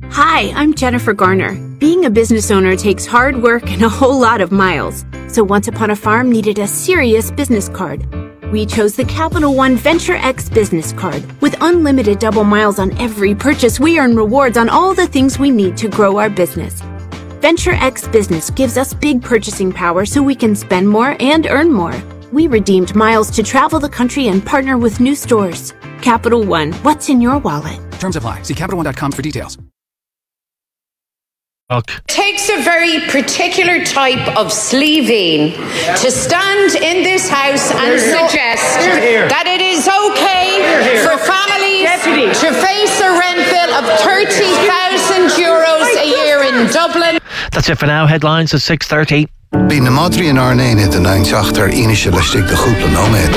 Hi, I'm Jennifer Garner. Being a business owner takes hard work and a whole lot of miles. So Once Upon a Farm needed a serious business card. We chose the Capital One Venture X business card. With unlimited double miles on every purchase, we earn rewards on all the things we need to grow our business. Venture X Business gives us big purchasing power so we can spend more and earn more. We redeemed miles to travel the country and partner with new stores. Capital One, what's in your wallet? Terms apply. See CapitalOne.com for details. Takes a very particular type of sleeving to stand in this house and suggest that it is okay for families to face a rent bill of €30,000 a year in Dublin. That's it for now. Headlines at 6:30. Bí na madri in Arnane in the 9-8 inishe le stig de groeple nomad.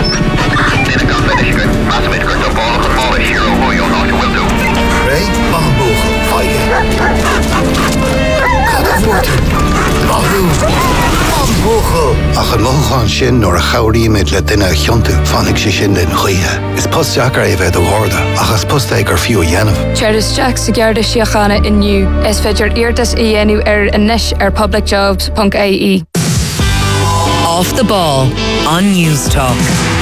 Ray, Bamboog, Ach an lochán sin nor a chaurí mid le duine chiontu fannig sé sin den chuithe. Is post Jackar é bheith do gharda, achas post ag ar fiú dhéanamh. Charles Jack sa gearda siachana inniu, is feidir iartas I dhéanú ar inis ar publicjobs.ie. Off the ball on News Talk.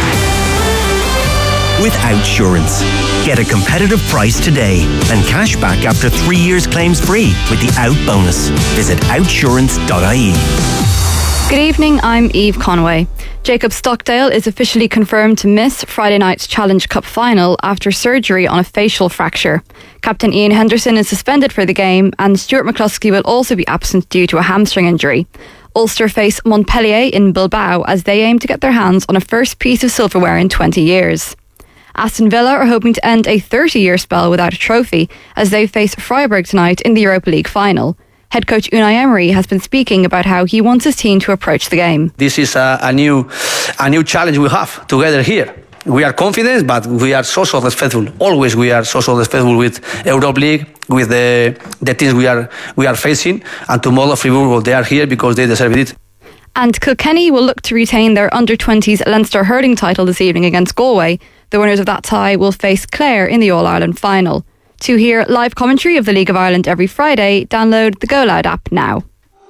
With Outsurance. Get a competitive price today and cash back after 3 years claims free with the Out bonus. Visit outsurance.ie. Good evening, I'm Eve Conway. Jacob Stockdale is officially confirmed to miss Friday night's Challenge Cup final after surgery on a facial fracture. Captain Ian Henderson is suspended for the game and Stuart McCluskey will also be absent due to a hamstring injury. Ulster face Montpellier in Bilbao as they aim to get their hands on a first piece of silverware in 20 years. Aston Villa are hoping to end a 30-year spell without a trophy as they face Freiburg tonight in the Europa League final. Head coach Unai Emery has been speaking about how he wants his team to approach the game. This is a new challenge we have together here. We are confident, but we are so respectful. Always we are so respectful with Europa League, with the teams we are facing. And tomorrow Fribourg, they are here because they deserve it. And Kilkenny will look to retain their under-20s Leinster hurling title this evening against Galway. The winners of that tie will face Clare in the All-Ireland final. To hear live commentary of the League of Ireland every Friday, download the Go Loud app now.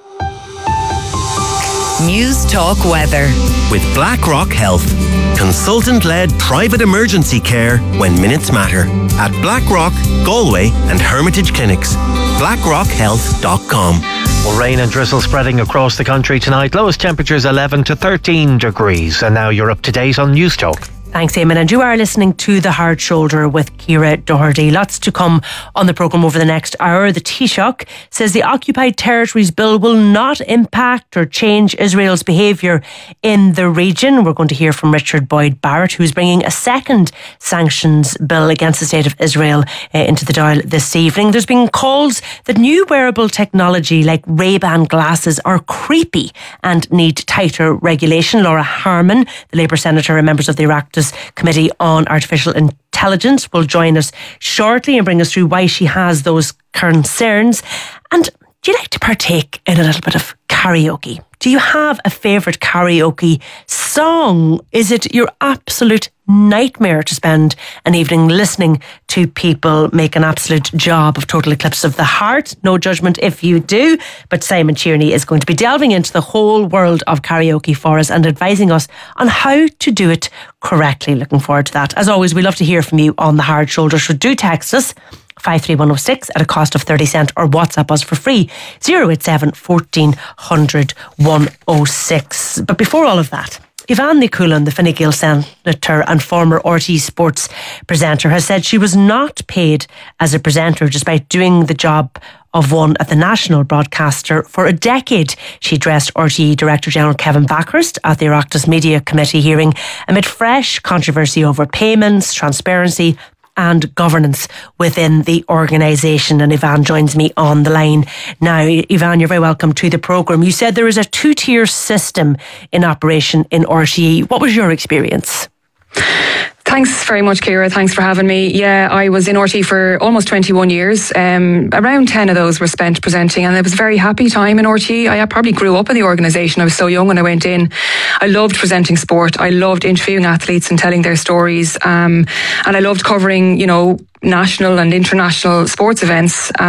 News Talk Weather. With BlackRock Health. Consultant-led private emergency care when minutes matter. At BlackRock, Galway and Hermitage Clinics. BlackRockHealth.com. Well, rain and drizzle spreading across the country tonight. Lowest temperatures 11 to 13 degrees. And now you're up to date on News Talk. Thanks, Eamon. And you are listening to The Hard Shoulder with Ciara Doherty. Lots to come on the programme over the next hour. The Taoiseach says the Occupied Territories Bill will not impact or change Israel's behaviour in the region. We're going to hear from Richard Boyd Barrett, who's bringing a second sanctions bill against the State of Israel into the Dáil this evening. There's been calls that new wearable technology like Ray-Ban glasses are creepy and need tighter regulation. Laura Harman, the Labour Senator and members of the Oireachtas Committee on Artificial Intelligence, will join us shortly and bring us through why she has those concerns. And do you like to partake in a little bit of karaoke? Do you have a favourite karaoke song? Is it your absolute nightmare to spend an evening listening to people make an absolute job of Total Eclipse of the Heart? No judgment if you do, but Simon Tierney is going to be delving into the whole world of karaoke for us and advising us on how to do it correctly. Looking forward to that. As always, we love to hear from you on The Hard Shoulder, so do text us 53106 at a cost of 30 cents or WhatsApp us for free 087 1400 106. But before all of that, Iván Ní Chualann, the Fine Gael senator and former RTÉ sports presenter, has said she was not paid as a presenter despite doing the job of one at the national broadcaster for a decade. She addressed RTÉ Director General Kevin Backhurst at the Oireachtas Media Committee hearing amid fresh controversy over payments, transparency and governance within the organisation. And Iván joins me on the line now. Iván, you're very welcome to the programme. You said there is a two-tier system in operation in RTÉ. What was your experience? Thanks very much, Ciara. Thanks for having me. Yeah, I was in RTÉ for almost 21 years. Around 10 of those were spent presenting, and it was a very happy time in RTÉ. I probably grew up in the organisation. I was so young when I went in. I loved presenting sport. I loved interviewing athletes and telling their stories. And I loved covering, national and international sports events.